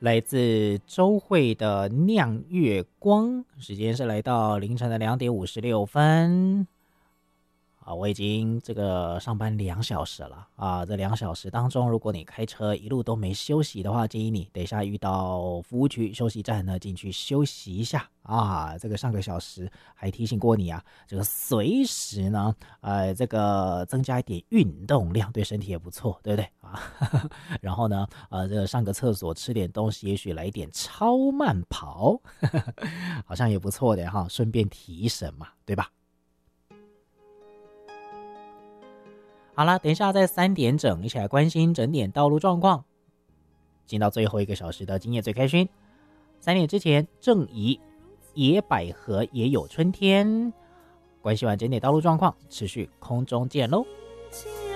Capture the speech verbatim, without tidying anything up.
来自周慧的酿月光，时间是来到凌晨的两点五十六分。啊，我已经这个上班两小时了啊！这两小时当中，如果你开车一路都没休息的话，建议你等一下遇到服务区休息站呢，进去休息一下啊。这个上个小时还提醒过你啊，这个随时呢，呃，这个增加一点运动量，对身体也不错，对不对啊？然后呢，呃，这个上个厕所，吃点东西，也许来一点超慢跑，好像也不错的哈，顺便提神嘛，对吧？好了，等一下在三点整一起来关心整点道路状况。进到最后一个小时的今夜最开心，三点之前正宜野百合也有春天。关心完整点道路状况，持续空中见喽。